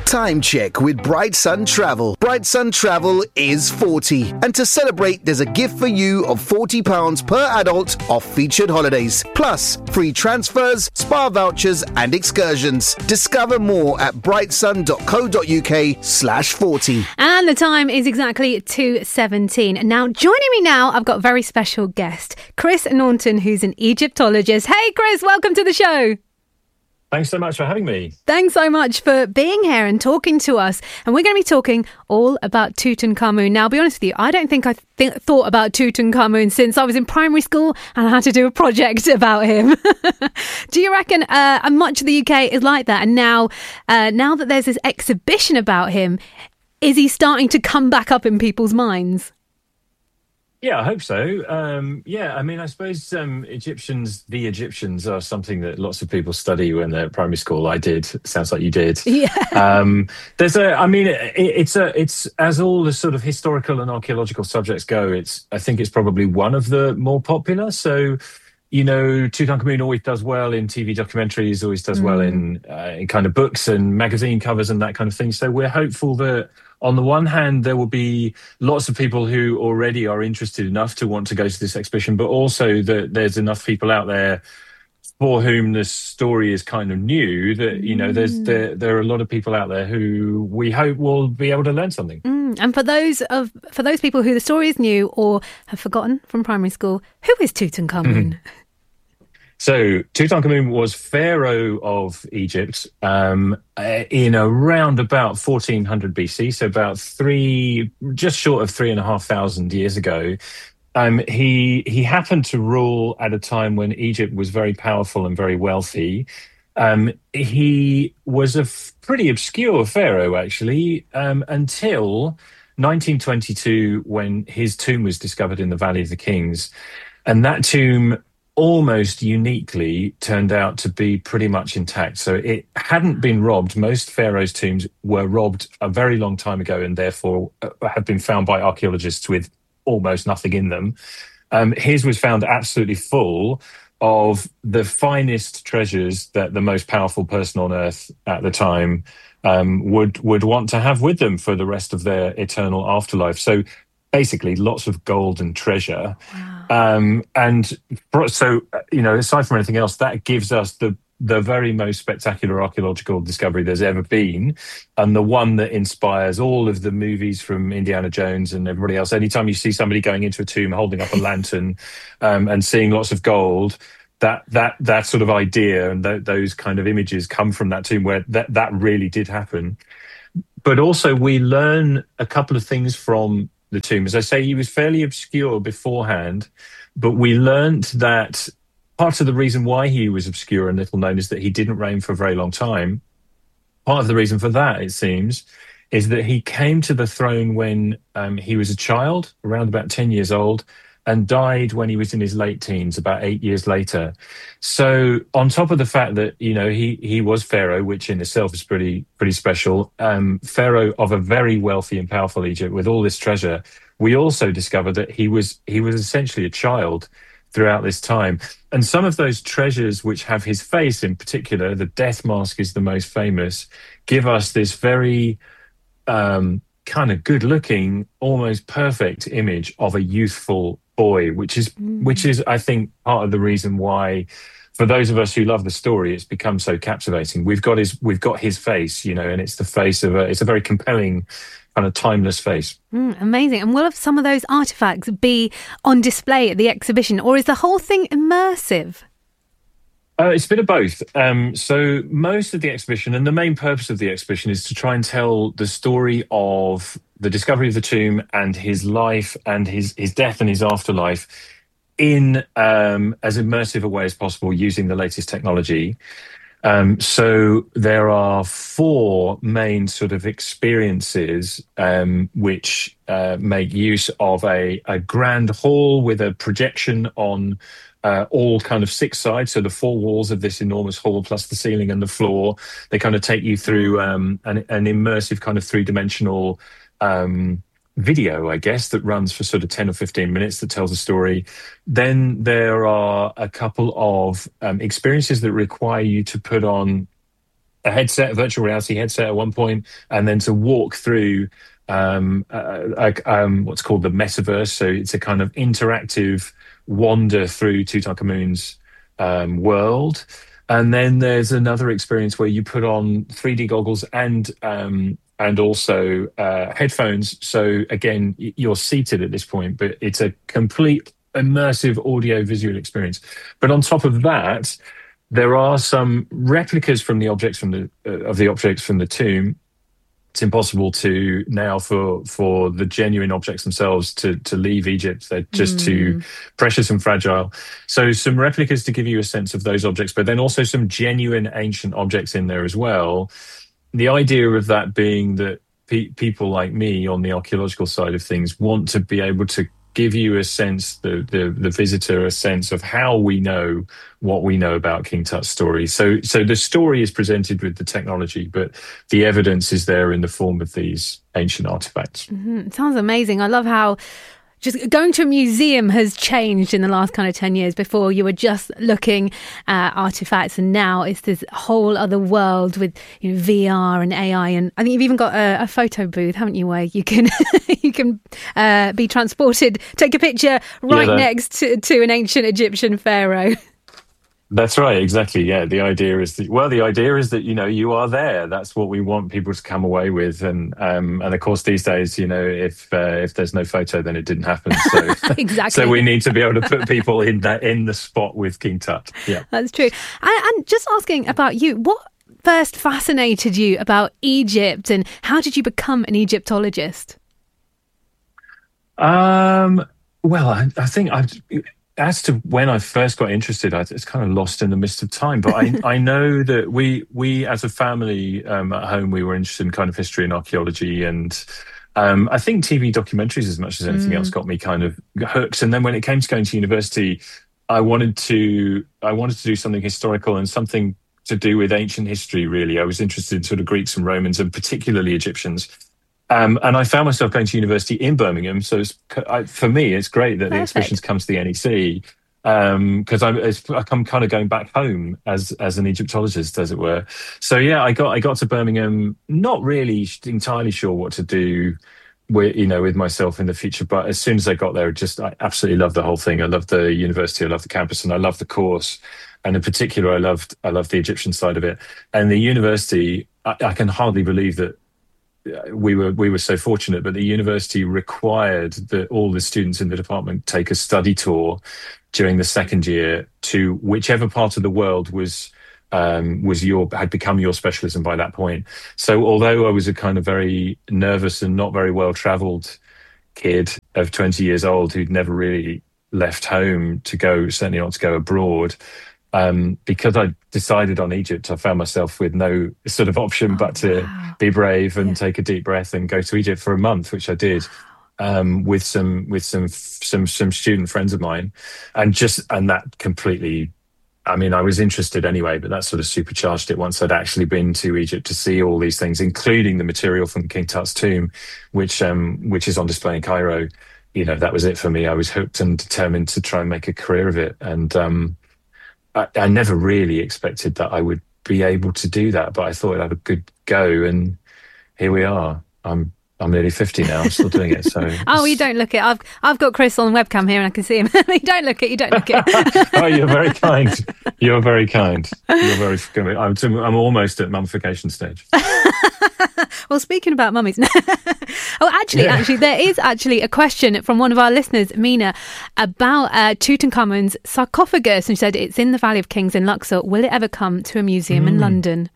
Time check with Bright Sun Travel. Bright Sun Travel is 40. And to celebrate, there's a gift for you of £40 per adult off featured holidays. Plus, free transfers, spa vouchers and excursions. Discover more at brightsun.co.uk/40. And the time is exactly 2:17. Now, joining me now, I've got a very special guest, Chris Naunton, who's an Egyptologist. Hey, Chris, welcome to the show. Thanks so much for having me. Thanks so much for being here and talking to us. And we're going to be talking all about Tutankhamun. Now, I'll be honest with you, I don't think I thought about Tutankhamun since I was in primary school and I had to do a project about him. Do you reckon much of the UK is like that? And now that there's this exhibition about him, is he starting to come back up in people's minds? Yeah, I hope so. I suppose the Egyptians are something that lots of people study when they're at primary school. I did. Sounds like you did. Yeah. It's as all the sort of historical and archaeological subjects go, I think it's probably one of the more popular. So, Tutankhamun always does well in TV documentaries, always does well in kind of books and magazine covers and that kind of thing. So we're hopeful that on the one hand, there will be lots of people who already are interested enough to want to go to this exhibition, but also that there's enough people out there for whom the story is kind of new that, there are a lot of people out there who we hope will be able to learn something. And for those people who the story is new or have forgotten from primary school, who is Tutankhamun? So Tutankhamun was pharaoh of Egypt in around about 1400 BC, so about just short of 3,500 years ago. He happened to rule at a time when Egypt was very powerful and very wealthy. He was a pretty obscure pharaoh, actually, until 1922, when his tomb was discovered in the Valley of the Kings. And that tomb almost uniquely turned out to be pretty much intact. So it hadn't been robbed. Most pharaohs' tombs were robbed a very long time ago and therefore have been found by archaeologists with almost nothing in them. His was found absolutely full of the finest treasures that the most powerful person on earth at the time would want to have with them for the rest of their eternal afterlife. So basically lots of gold and treasure. Wow. Aside from anything else, that gives us the very most spectacular archaeological discovery there's ever been, and the one that inspires all of the movies from Indiana Jones and everybody else. Anytime you see somebody going into a tomb holding up a lantern and seeing lots of gold, that sort of idea and those kind of images come from that tomb where that really did happen. But also we learn a couple of things from the tomb. As I say, he was fairly obscure beforehand, but we learned that part of the reason why he was obscure and little known is that he didn't reign for a very long time. Part of the reason for that, it seems, is that he came to the throne when he was a child, around about 10 years old, and died when he was in his late teens, about 8 years later. So on top of the fact that, he was pharaoh, which in itself is pretty special, pharaoh of a very wealthy and powerful Egypt with all this treasure, we also discovered that he was essentially a child throughout this time. And some of those treasures which have his face in particular, the death mask is the most famous, give us this very kind of good-looking, almost perfect image of a youthful boy, which is I think part of the reason why, for those of us who love the story, it's become so captivating. We've got his face, and it's the face of it's a very compelling kind of timeless face. Amazing. And will some of those artifacts be on display at the exhibition, or is the whole thing immersive? It's a bit of both. So most of the exhibition, and the main purpose of the exhibition, is to try and tell the story of the discovery of the tomb and his life and his death and his afterlife in as immersive a way as possible using the latest technology. So there are 4 main sort of experiences which make use of a grand hall with a projection on all kind of 6 sides. So the 4 walls of this enormous hall, plus the ceiling and the floor, they kind of take you through an immersive kind of 3-dimensional video, I guess, that runs for sort of 10 or 15 minutes that tells a story. Then there are a couple of experiences that require you to put on a virtual reality headset at one point, and then to walk through what's called the metaverse. So it's a kind of interactive wander through Tutankhamun's world. And then there's another experience where you put on 3D goggles and also headphones. So again, you're seated at this point, but it's a complete immersive audio visual experience. But on top of that, there are some replicas from the objects of the objects from the tomb. It's impossible to now for the genuine objects themselves to leave Egypt. They're just too precious and fragile. So some replicas to give you a sense of those objects, but then also some genuine ancient objects in there as well. The idea of that being that people like me on the archaeological side of things want to be able to give you a sense, the visitor, a sense of how we know what we know about King Tut's story. So the story is presented with the technology, but the evidence is there in the form of these ancient artifacts. It sounds amazing. I love how just going to a museum has changed in the last kind of 10 years. Before you were just looking at artifacts, and now it's this whole other world with VR and AI. And I think you've even got a photo booth, haven't you, where you can be transported, take a picture next to an ancient Egyptian pharaoh. That's right, exactly. Yeah, the idea is that you are there. That's what we want people to come away with, and of course these days, if there's no photo, then it didn't happen. So exactly. So we need to be able to put people in the spot with King Tut. Yeah, that's true. And just asking about you, what first fascinated you about Egypt, and how did you become an Egyptologist? Well, I think as to when I first got interested, it's kind of lost in the mist of time. But I know that we as a family at home, we were interested in kind of history and archaeology, and I think TV documentaries as much as anything else got me kind of hooked. And then when it came to going to university, I wanted to do something historical and something to do with ancient history. Really, I was interested in sort of Greeks and Romans, and particularly Egyptians. And I found myself going to university in Birmingham. So for me, it's great that the exhibitions come to the NEC, because I'm kind of going back home as an Egyptologist, as it were. So yeah, I got to Birmingham, not really entirely sure what to do with myself in the future. But as soon as I got there, I absolutely loved the whole thing. I loved the university, I loved the campus, and I loved the course. And in particular, I loved the Egyptian side of it. And the university, I can hardly believe that we were so fortunate, but the university required that all the students in the department take a study tour during the second year to whichever part of the world had become your specialism by that point. So although I was a kind of very nervous and not very well traveled kid of 20 years old who'd never really left home to go, certainly not to go abroad, because I decided on Egypt, I found myself with no sort of option but to be brave and take a deep breath and go to Egypt for a month, which I did, with some student friends of mine, and that completely. I mean, I was interested anyway, but that sort of supercharged it once I'd actually been to Egypt to see all these things, including the material from King Tut's tomb, which is on display in Cairo. That was it for me. I was hooked and determined to try and make a career of it, and I never really expected that I would be able to do that, but I thought I'd have a good go, and here we are. I'm nearly 50 now. I'm still doing it. So you don't look it. I've got Chris on webcam here, and I can see him. You don't look it. Oh, you're very kind. You're very kind. You're very good. I'm almost at mummification stage. Well, speaking about mummies, actually, there is actually a question from one of our listeners, Mina, about Tutankhamun's sarcophagus, and she said it's in the Valley of Kings in Luxor. Will it ever come to a museum in London?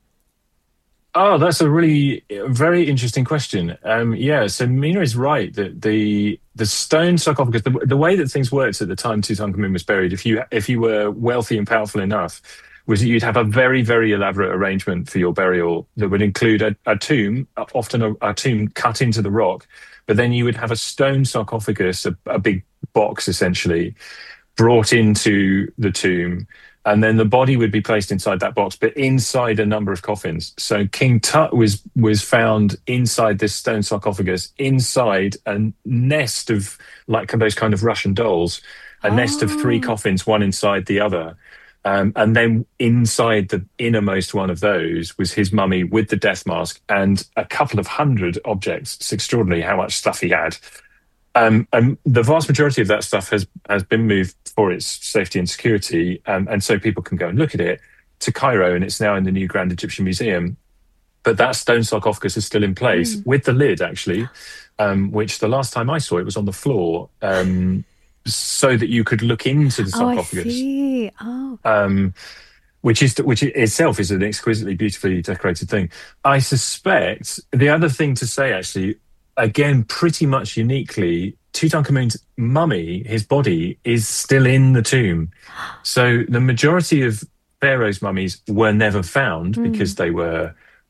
Oh, that's a really very interesting question. So Mina is right that the stone sarcophagus, the way that things worked at the time Tutankhamun was buried, if you were wealthy and powerful enough, was that you'd have a very, very elaborate arrangement for your burial that would include a tomb, often a tomb cut into the rock, but then you would have a stone sarcophagus, a big box essentially, brought into the tomb. And then the body would be placed inside that box, but inside a number of coffins. So King Tut was found inside this stone sarcophagus, inside a nest of like those kind of Russian dolls, a nest of 3 coffins, one inside the other. And then inside the innermost one of those was his mummy with the death mask and a couple of hundred objects. It's extraordinary how much stuff he had. And the vast majority of that stuff has been moved for its safety and security. And so people can go and look at it to Cairo, and it's now in the new Grand Egyptian Museum. But that stone sarcophagus is still in place with the lid, actually, which the last time I saw it was on the floor. So that you could look into the sarcophagus. I see. Which itself is an exquisitely beautifully decorated thing. I suspect the other thing to say, actually, again, pretty much uniquely, Tutankhamun's mummy, his body, is still in the tomb. So the majority of pharaohs' mummies were never found because they were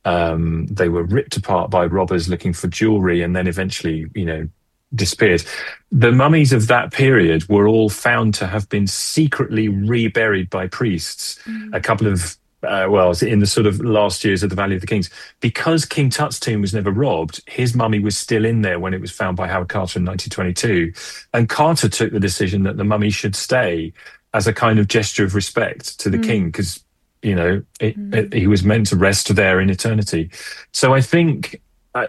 ripped apart by robbers looking for jewelry, and then eventually, disappeared. The mummies of that period were all found to have been secretly reburied by priests. A couple of in the sort of last years of the Valley of the Kings. Because King Tut's tomb was never robbed, his mummy was still in there when it was found by Howard Carter in 1922. And Carter took the decision that the mummy should stay as a kind of gesture of respect to the king, because he was meant to rest there in eternity. So I think,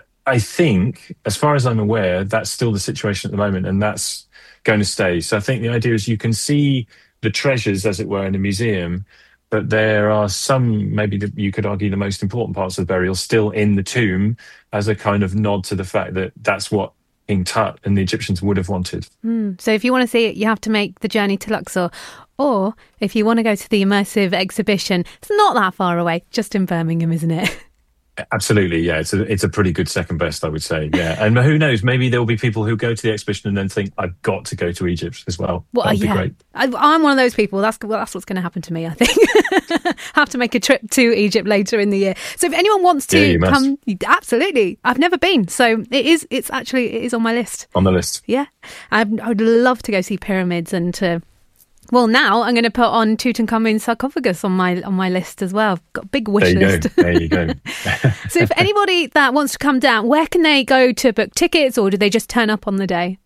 as far as I'm aware, that's still the situation at the moment, and that's going to stay. So I think the idea is you can see the treasures, as it were, in a museum, but there are some, maybe you could argue, the most important parts of the burial still in the tomb as a kind of nod to the fact that that's what King Tut and the Egyptians would have wanted. So if you want to see it, you have to make the journey to Luxor. Or if you want to go to the immersive exhibition, it's not that far away, just in Birmingham, isn't it? Absolutely, yeah. It's a pretty good second best, I would say. Yeah, and who knows? Maybe there will be people who go to the exhibition and then think, "I've got to go to Egypt as well." That'd be great. I'm one of those people. That's what's going to happen to me, I think. Have to make a trip to Egypt later in the year. So if anyone wants to come, absolutely. I've never been, so it's on my list. On the list, yeah. I would love to go see pyramids and to. Well, now I'm going to put on Tutankhamun's sarcophagus on my list as well. I've got a big wish list. There you go. So if anybody that wants to come down, where can they go to book tickets, or do they just turn up on the day?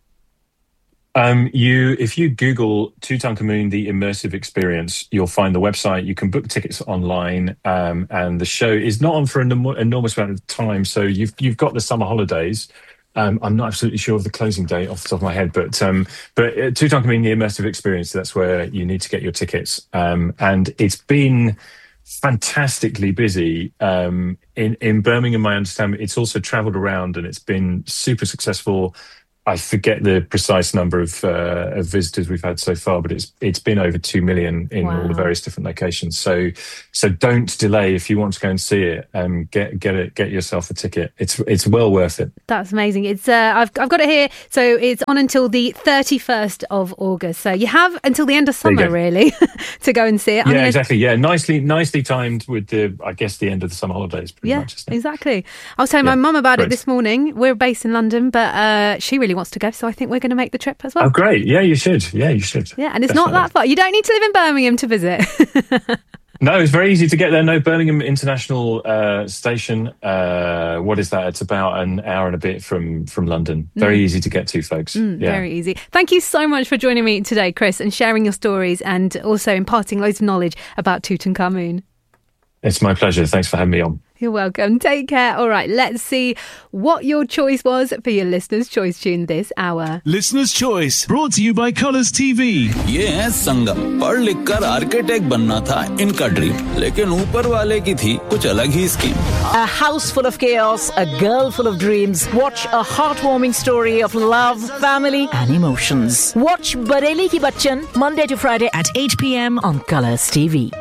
If you Google Tutankhamun, the immersive experience, you'll find the website. You can book tickets online, and the show is not on for an enormous amount of time. So you've got the summer holidays. I'm not absolutely sure of the closing date off the top of my head, but Tutankhamun, the immersive experience, that's where you need to get your tickets. And it's been fantastically busy. In Birmingham, I understand it's also travelled around and it's been super successful. I forget the precise number of visitors we've had so far, but it's been over 2 million in all the various different locations. So don't delay if you want to go and see it. Get yourself a ticket. It's well worth it. That's amazing. It's I've got it here. So it's on until the 31st of August. So you have until the end of summer really to go and see it. Exactly. Yeah, nicely timed with the end of the summer holidays. Pretty much, isn't it? Exactly. I was telling my mum about it this morning. We're based in London, but she really wants to go, so I think we're going to make the trip as well. Oh, great. Yeah, you should. Yeah, and it's definitely not that far. You don't need to live in Birmingham to visit. No, it's very easy to get there. No, Birmingham International Station. What is that? It's about an hour and a bit from London. Very easy to get to, folks. Very easy. Thank you so much for joining me today, Chris, and sharing your stories and also imparting loads of knowledge about Tutankhamun. It's my pleasure. Thanks for having me on. You're welcome. Take care. All right, let's see what your choice was for your Listener's Choice tune this hour. Listener's Choice, brought to you by Colours TV. ये है संगम. पढ़ लिख कर architect बनना था इनका dream, लेकिन ऊपर वाले की थी कुछ अलग ही scheme. A house full of chaos, a girl full of dreams. Watch a heartwarming story of love, family and emotions. Watch Bareli Ki Bachchan Monday to Friday at 8 p.m. on Colours TV.